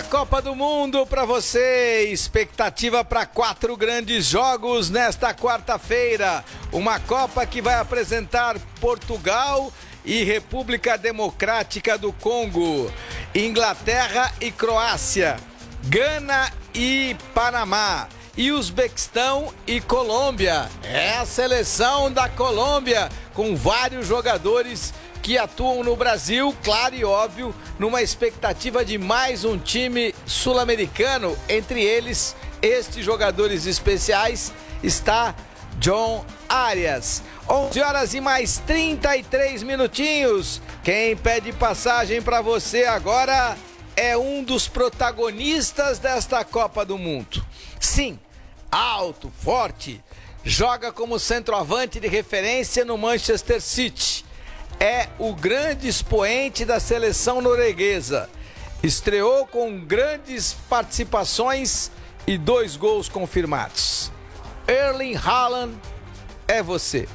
Copa do Mundo para você, expectativa para 4 grandes jogos nesta quarta-feira. Uma Copa que vai apresentar Portugal e República Democrática do Congo, Inglaterra e Croácia, Gana e Panamá, e Uzbequistão e Colômbia. É a seleção da Colômbia, com vários jogadores que atuam no Brasil, claro e óbvio, numa expectativa de mais um time sul-americano. Entre eles, estes jogadores especiais está John Arias. 11 horas e mais 33 minutinhos. Quem pede passagem para você agora é um dos protagonistas desta Copa do Mundo. Sim, alto, forte, joga como centroavante de referência no Manchester City. É o grande expoente da seleção norueguesa. Estreou com grandes participações e 2 gols confirmados. Erling Haaland, é você.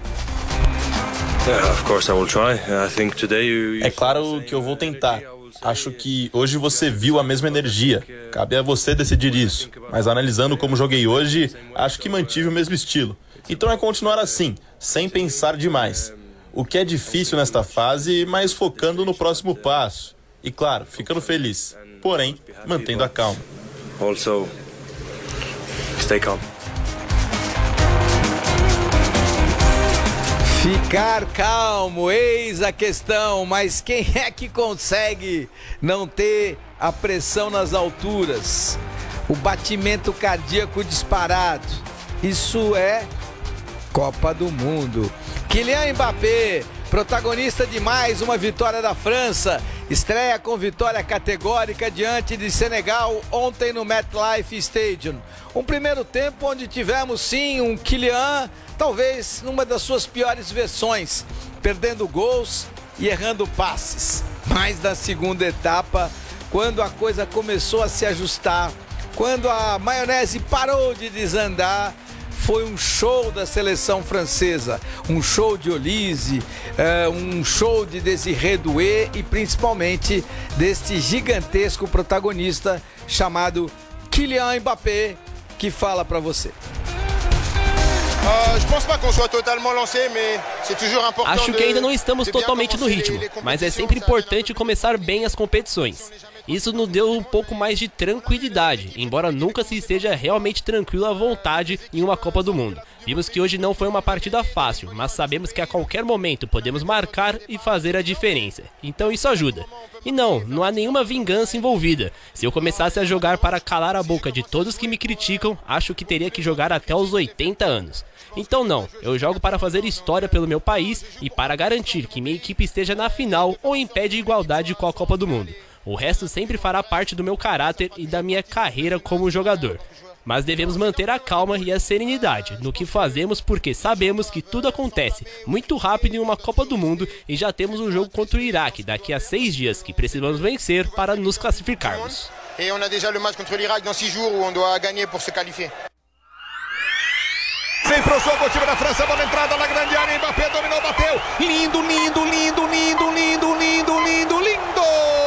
É claro que eu vou tentar. Acho que hoje você viu a mesma energia. Cabe a você decidir isso. Mas analisando como joguei hoje, acho que mantive o mesmo estilo. Então é continuar assim, sem pensar demais. O que é difícil nesta fase, mas focando no próximo passo. E claro, ficando feliz. Porém, mantendo a calma. Also, stay calm. Ficar calmo, eis a questão, mas quem é que consegue não ter a pressão nas alturas? O batimento cardíaco disparado. Isso é Copa do Mundo. Kylian Mbappé, protagonista de mais uma vitória da França, estreia com vitória categórica diante de Senegal ontem no MetLife Stadium. Um primeiro tempo onde tivemos sim um Kylian, talvez numa das suas piores versões, perdendo gols e errando passes. Mas na segunda etapa, quando a coisa começou a se ajustar, quando a maionese parou de desandar, foi um show da seleção francesa, um show de Olise, um show de Désiré Doué e principalmente deste gigantesco protagonista chamado Kylian Mbappé, que fala para você. Acho que ainda não estamos totalmente no ritmo, mas é sempre importante começar bem as competições. Isso nos deu um pouco mais de tranquilidade, embora nunca se esteja realmente tranquilo à vontade em uma Copa do Mundo. Vimos que hoje não foi uma partida fácil, mas sabemos que a qualquer momento podemos marcar e fazer a diferença. Então isso ajuda. E não há nenhuma vingança envolvida. Se eu começasse a jogar para calar a boca de todos que me criticam, acho que teria que jogar até os 80 anos. Então não, eu jogo para fazer história pelo meu país e para garantir que minha equipe esteja na final ou em pé de igualdade com a Copa do Mundo. O resto sempre fará parte do meu caráter e da minha carreira como jogador. Mas devemos manter a calma e a serenidade no que fazemos, porque sabemos que tudo acontece muito rápido em uma Copa do Mundo e já temos um jogo contra o Iraque daqui a 6 dias que precisamos vencer para nos classificarmos. E on a déjà le match contre l'Irak dans 6 jours où on doit gagner pour se qualifier. Vem pro jogo o time da França, bola entrada na grande área, Mbappé dominou, bateu. Lindo, lindo, lindo, lindo, lindo, lindo, lindo, lindo.